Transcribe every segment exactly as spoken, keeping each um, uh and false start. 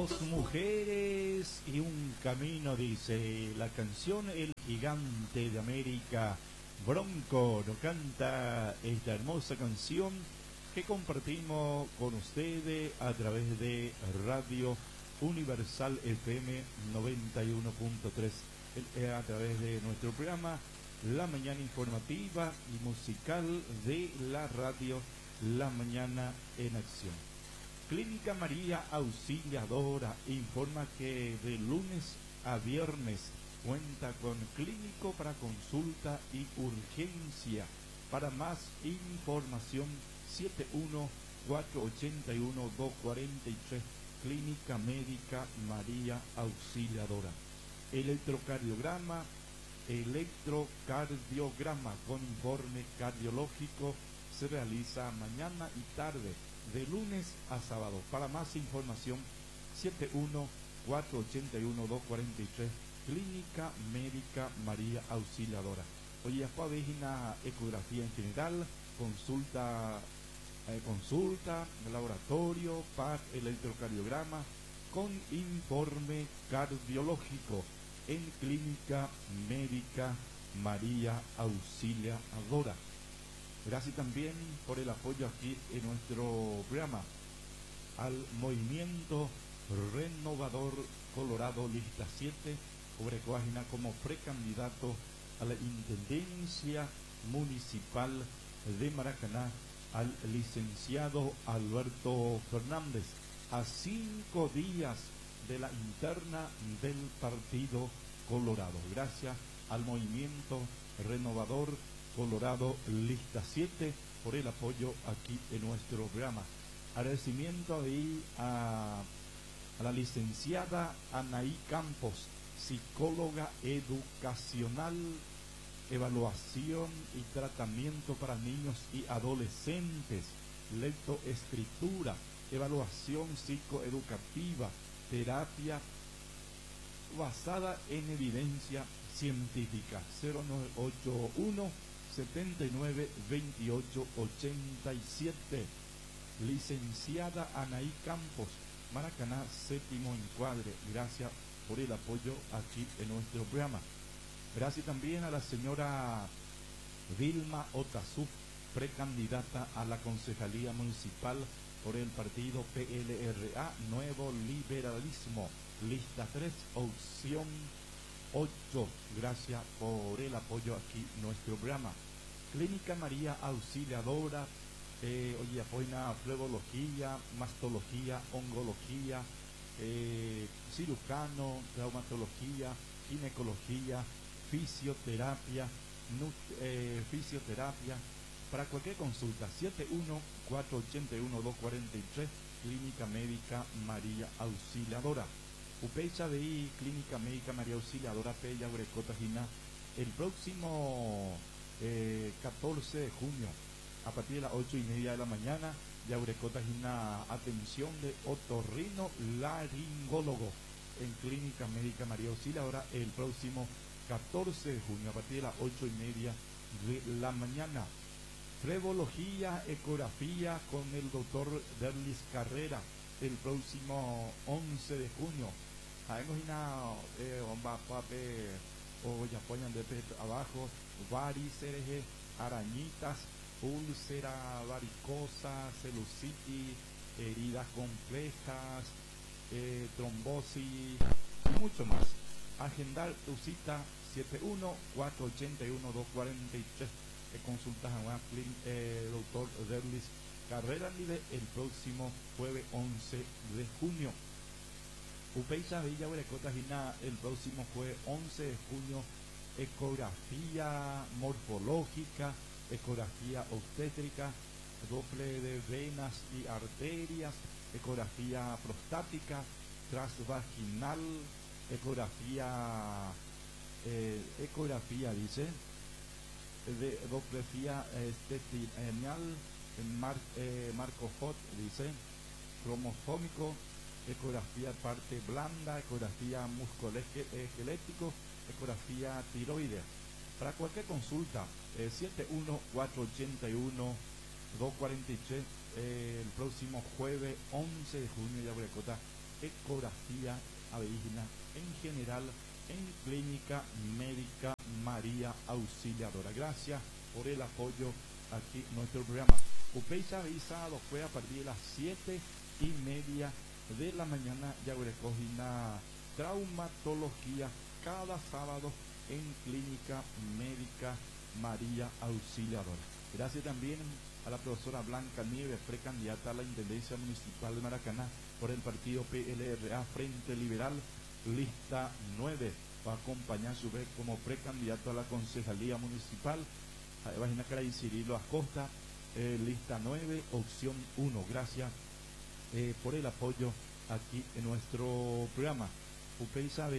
Dos mujeres y un camino, dice la canción. El gigante de América, Bronco, nos canta esta hermosa canción que compartimos con ustedes a través de Radio Universal F M noventa y uno punto tres, a través de nuestro programa La Mañana Informativa y Musical de la radio La Mañana en Acción. Clínica María Auxiliadora informa que de lunes a viernes cuenta con clínico para consulta y urgencia. Para más información, siete uno cuatro ocho uno dos cuatro tres, Clínica Médica María Auxiliadora. Electrocardiograma, electrocardiograma con informe cardiológico se realiza mañana y tarde, de lunes a sábado. Para más información, siete uno cuatro ocho uno dos cuatro tres, Clínica Médica María Auxiliadora. Hoy ya puede ir una ecografía en general, consulta, eh, consulta, laboratorio, P A C, electrocardiograma con informe cardiológico en Clínica Médica María Auxiliadora. Gracias también por el apoyo aquí en nuestro programa al Movimiento Renovador Colorado Lista siete, sobre página como precandidato a la Intendencia Municipal de Maracaná al licenciado Alberto Fernández, a cinco días de la interna del Partido Colorado. Gracias al Movimiento Renovador Colorado Lista siete por el apoyo aquí en nuestro programa. Agradecimiento ahí a, a la licenciada Anaí Campos, psicóloga educacional, evaluación y tratamiento para niños y adolescentes, lectoescritura, evaluación psicoeducativa, terapia basada en evidencia científica. Cero nueve ocho uno setenta y nueve veintiocho ochenta y siete. Licenciada Anaí Campos, Maracaná, séptimo encuadre. Gracias por el apoyo aquí en nuestro programa. Gracias también a la señora Vilma Otazú, precandidata a la Concejalía Municipal por el partido P L R A, Nuevo Liberalismo, lista tres, opción ocho. Gracias por el apoyo aquí en nuestro programa. Clínica María Auxiliadora, eh, oye, apoya flebología, mastología, oncología, eh, cirujano, traumatología, ginecología, fisioterapia, nut, eh, fisioterapia. Para cualquier consulta, siete uno cuatro ocho uno dos cuatro tres, Clínica Médica María Auxiliadora. Upecha de I, Clínica Médica María Auxiliadora, Pella, Urecota, Gina, el próximo eh, catorce de junio, a partir de las ocho y media de la mañana, Yaurecota, Gina, atención de otorrino laringólogo en Clínica Médica María Auxiliadora, el próximo catorce de junio, a partir de las ocho y media de la mañana. Flebología, ecografía con el doctor Derlis Carrera, el próximo once de junio. Hay una bomba pape o ya ponen de abajo, varices, arañitas, úlcera varicosa, celulitis, heridas complejas, eh, trombosis y mucho más. Agendar tu cita siete uno cuatro ocho uno dos cuatro tres. Consultas a una eh, doctor Derlis Carrera Libre el próximo jueves once de junio. Upeiza Villa Urecota Gina, el próximo jueves once de junio, ecografía morfológica, ecografía obstétrica, doble de venas y arterias, ecografía prostática, transvaginal, ecografía, eh, ecografía dice, de doplefía estetinial, mar, eh, Marco Hot dice, cromosómico, ecografía parte blanda, ecografía musculoesquelético, ecografía tiroidea. Para cualquier consulta, eh, siete uno cuatro ocho uno dos cuatro tres, eh, el próximo jueves once de junio, ya Urecota ecografía averígena, en general en Clínica Médica María Auxiliadora. Gracias por el apoyo aquí en nuestro programa. Upeicha y sábado fue a partir de las siete y media de la mañana. Ya recoge una traumatología cada sábado en Clínica Médica María Auxiliadora. Gracias también a la profesora Blanca Nieves, precandidata a la Intendencia Municipal de Maracaná por el partido P L R A Frente Liberal, lista nueve, va a acompañar a su vez como precandidato a la Concejalía Municipal. Vagina Caray Cirilo Acosta, eh, lista nueve, opción uno. Gracias eh, por el apoyo aquí en nuestro programa. Usted sabe,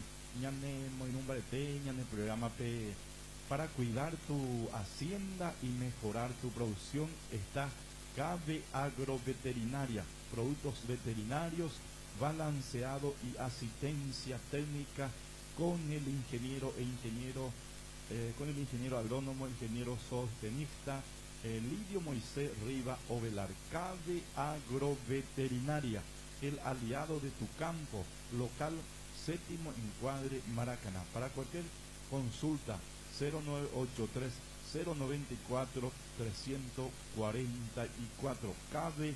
ñane moinumbarete, ñane programa P. Para cuidar tu hacienda y mejorar tu producción está Cabe Agroveterinaria, productos veterinarios, balanceado y asistencia técnica con el ingeniero e ingeniero eh, con el ingeniero agrónomo, ingeniero sostenista eh, Lidio Moisés Riva Ovelar. Cabe Agroveterinaria, el aliado de tu campo, local séptimo encuadre Maracaná. Para cualquier consulta, cero nueve ocho tres, cero nueve cuatro, tres cuatro cuatro. Cabe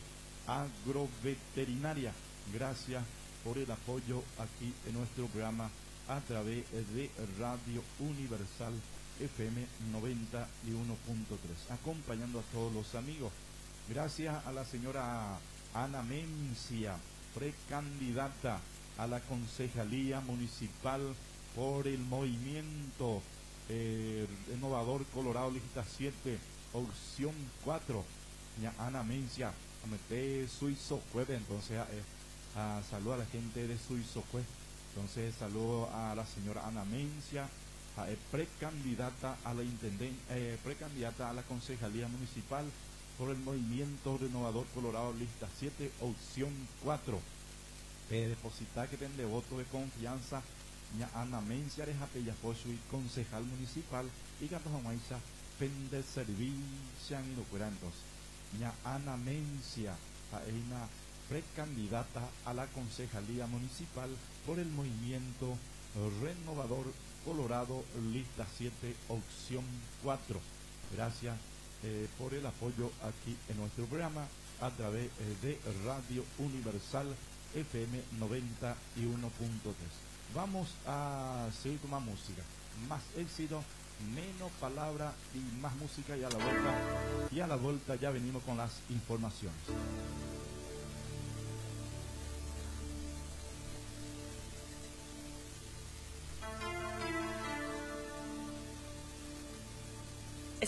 Agroveterinaria. Gracias por el apoyo aquí en nuestro programa a través de Radio Universal F M noventa y uno punto tres, acompañando a todos los amigos. Gracias a la señora Ana Mencia, precandidata a la Concejalía Municipal por el Movimiento eh, Renovador Colorado, lista siete, opción cuatro. Ya Ana Mencia, a meter Suizo Cueve, entonces eh, a, saludo a la gente de Suizo Cueve. Entonces saludo a la señora Ana Mencia, a, eh, precandidata a la intenden, eh, precandidata a la Concejalía Municipal por el Movimiento Renovador Colorado, lista siete, opción cuatro. Eh, depositar que tenga voto de confianza ña Ana Mencia de Japellapocho y concejal municipal y Gato Jamaiza pende servicio y documentos. Ña Ana Mencia es una precandidata a la Concejalía Municipal por el Movimiento Renovador Colorado, lista siete, opción cuatro. Gracias eh, por el apoyo aquí en nuestro programa a través eh, de Radio Universal F M noventa y uno punto tres. Vamos a seguir con más música, más éxito, menos palabra y más música, y a la vuelta, y a la vuelta ya venimos con las informaciones.